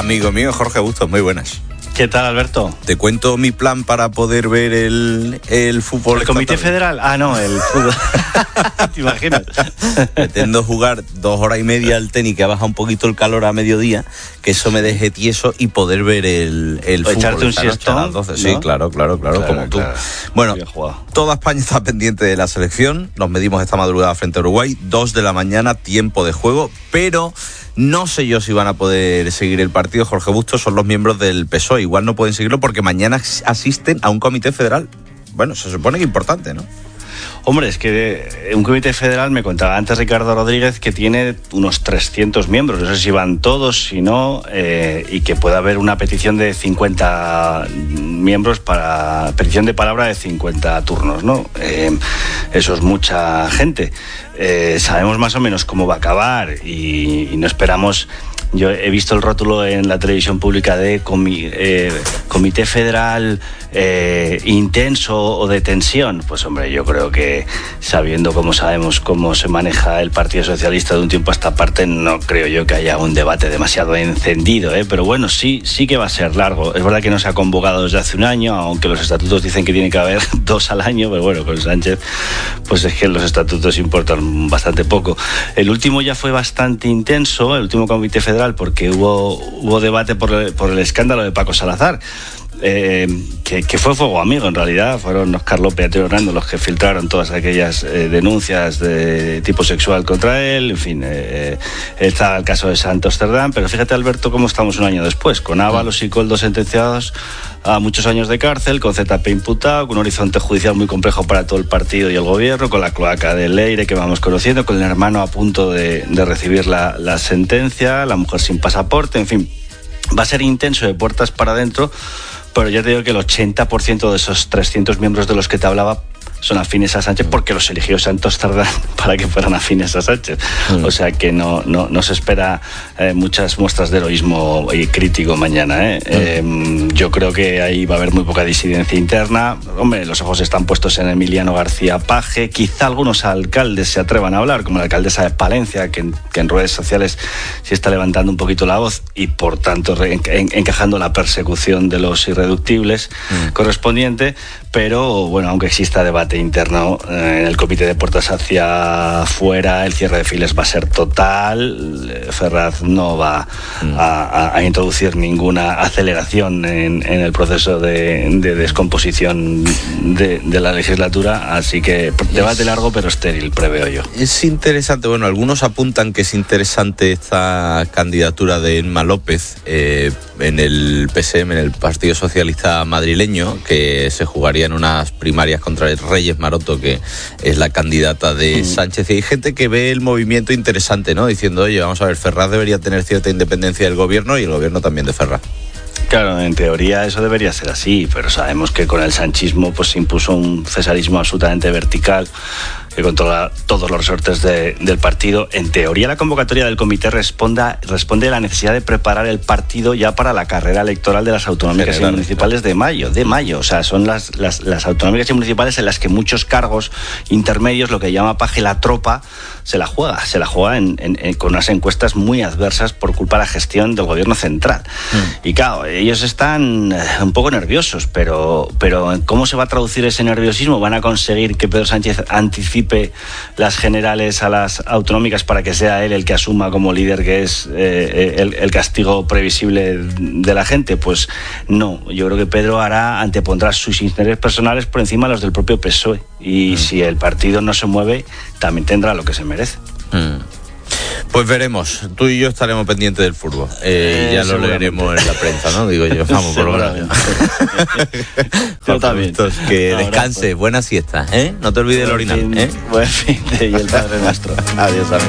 Amigo mío, Jorge Bustos, muy buenas. ¿Qué tal, Alberto? Te cuento mi plan para poder ver el fútbol. ¿El Comité Federal? Ah, no, el fútbol. ¿Te imaginas? Pretendo jugar 2 horas y media al tenis, que ha bajado un poquito el calor a mediodía, que eso me deje tieso y poder ver el fútbol. Echarte un siestón, a las 12. ¿no? Sí, claro, como tú. Claro. Bueno, toda España está pendiente de la selección. Nos medimos esta madrugada frente a Uruguay, 2 de la mañana, tiempo de juego, pero no sé yo si van a poder seguir el partido. Jorge Bustos son los miembros del PSOE. Igual no pueden seguirlo porque mañana asisten a un comité federal. Bueno, se supone que importante, ¿no? Hombre, es que un comité federal, me contaba antes Ricardo Rodríguez, que tiene unos 300 miembros. No sé si van todos, si no, y que puede haber una petición de 50 miembros para petición de palabra de 50 turnos, ¿no? Eso es mucha gente. Sabemos más o menos cómo va a acabar y no esperamos. Yo he visto el rótulo en la televisión pública de Comité Federal intenso o de tensión. Pues hombre, yo creo que sabiendo sabemos cómo se maneja el Partido Socialista de un tiempo a esta parte, no creo yo que haya un debate demasiado encendido, ¿eh? Pero bueno, sí que va a ser largo. Es verdad que no se ha convocado desde hace un año, aunque los estatutos dicen que tiene que haber 2 al año, pero bueno, con Sánchez, pues es que los estatutos importan bastante poco. El último ya fue bastante intenso, el último Comité Federal, porque hubo debate por el escándalo de Paco Salazar, que fue fuego amigo. En realidad fueron Óscar López y Antonio Hernando los que filtraron todas aquellas denuncias de tipo sexual contra él. En fin, está el caso de Sant Amsterdam, pero fíjate, Alberto, cómo estamos un año después, con Ábalos y Koldo sentenciados a muchos años de cárcel, con ZP imputado, con un horizonte judicial muy complejo para todo el partido y el gobierno, con la cloaca del Leire que vamos conociendo, con el hermano a punto de recibir la sentencia, la mujer sin pasaporte. En fin, va a ser intenso de puertas para adentro, pero ya te digo que el 80% de esos 300 miembros de los que te hablaba son afines a Sánchez, porque los eligió Sant Amsterdam para que fueran afines a Sánchez. O sea que no se espera muchas muestras de heroísmo crítico mañana, ¿eh? Yo creo que ahí va a haber muy poca disidencia interna. Hombre, los ojos están puestos en Emiliano García Paje. Quizá algunos alcaldes se atrevan a hablar, como la alcaldesa de Palencia, que en redes sociales sí está levantando un poquito la voz y por tanto encajando la persecución de los irreductibles correspondiente. Pero bueno, aunque exista debate interno en el comité de puertas hacia afuera, el cierre de files va a ser total. Ferraz no va a introducir ninguna aceleración en el proceso de descomposición de la legislatura, así que debate largo pero estéril, preveo yo. Es interesante, bueno, algunos apuntan que es interesante esta candidatura de Emma López en el PSM, en el Partido Socialista madrileño, que se jugaría en unas primarias contra el Reyes Maroto, que es la candidata de Sánchez. Y hay gente que ve el movimiento interesante, ¿no? Diciendo, oye, vamos a ver, Ferraz debería tener cierta independencia del gobierno y el gobierno también de Ferraz. Claro, en teoría eso debería ser así, pero sabemos que con el sanchismo pues se impuso un cesarismo absolutamente vertical que controla todos los resortes del partido. En teoría la convocatoria del comité responde a la necesidad de preparar el partido ya para la carrera electoral de las autonómicas y municipales de mayo. O sea, son las autonómicas y municipales en las que muchos cargos intermedios, lo que llama Paje la tropa, se la juega con unas encuestas muy adversas por culpa de la gestión del gobierno central. Y claro, ellos están un poco nerviosos, pero ¿cómo se va a traducir ese nerviosismo? ¿Van a conseguir que Pedro Sánchez anticipe las generales a las autonómicas para que sea él el que asuma como líder, que es el castigo previsible de la gente? Pues no, yo creo que Pedro antepondrá sus intereses personales por encima de los del propio PSOE, y si el partido no se mueve también tendrá lo que se merece. Pues veremos, tú y yo estaremos pendientes del fútbol. Ya lo leeremos en la prensa, ¿no? Digo yo, vamos por lo menos. Yo también. Que descanse, buena siesta, ¿eh? No te olvides el orinal, ¿eh? Buen fin de y el Padre Nuestro. Adiós, amigo.